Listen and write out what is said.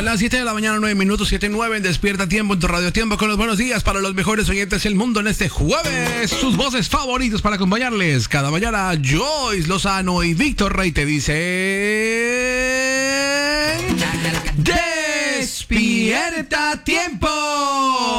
Son las 7 de la mañana, 9 minutos, 7:09 en Despierta Tiempo en tu Radio Tiempo con los buenos días para los mejores oyentes del mundo en este jueves. Sus voces favoritos para acompañarles cada mañana, Joyce Lozano y Víctor Rey te dicen... ¡Despierta Tiempo!